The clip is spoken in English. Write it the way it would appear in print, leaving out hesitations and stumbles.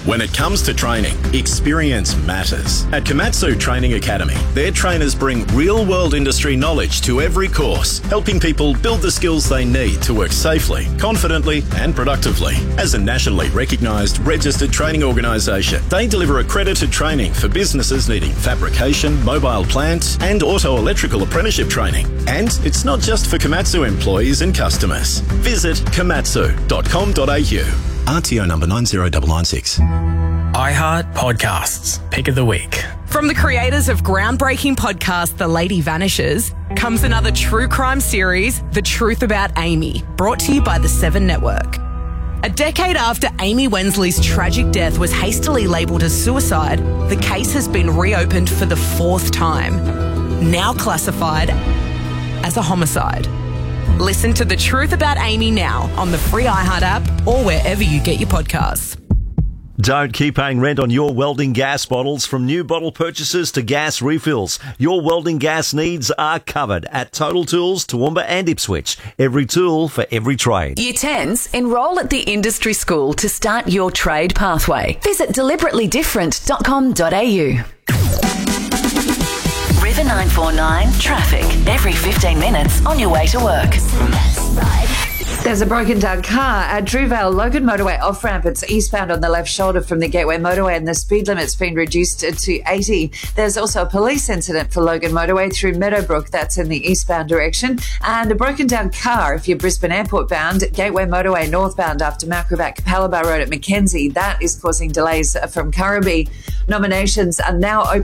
When it comes to training, experience matters. At Komatsu Training Academy, their trainers bring real-world industry knowledge to every course, helping people build the skills they need to work safely, confidently and productively. As a nationally recognised registered training organisation, they deliver accredited training for businesses needing fabrication, mobile plant and auto-electrical apprenticeship training. And it's not just for Komatsu employees and customers. Visit komatsu.com.au. RTO number 90996. iHeart Podcasts, Pick of the Week. From the creators of groundbreaking podcast The Lady Vanishes comes another true crime series, The Truth About Amy, brought to you by the Seven Network. A decade after Amy Wensley's tragic death was hastily labelled as suicide, the case has been reopened for the fourth time, now classified as a homicide. Listen to The Truth About Amy now on the free iHeart app or wherever you get your podcasts. Don't keep paying rent on your welding gas bottles. From new bottle purchases to gas refills, your welding gas needs are covered at Total Tools, Toowoomba and Ipswich. Every tool for every trade. Year 10s, enrol at the industry school to start your trade pathway. Visit deliberately-different.com.au. River 949 traffic every 15 minutes on your way to work. There's a broken down car at Drewvale Logan Motorway off-ramp. It's eastbound on the left shoulder from the Gateway Motorway and the speed limit's been reduced to 80. There's also a police incident for Logan Motorway through Meadowbrook. That's in the eastbound direction. And a broken down car if you're Brisbane Airport bound, Gateway Motorway northbound after Macrovac Capalaba Road at Mackenzie. That is causing delays from Currabee. Nominations are now open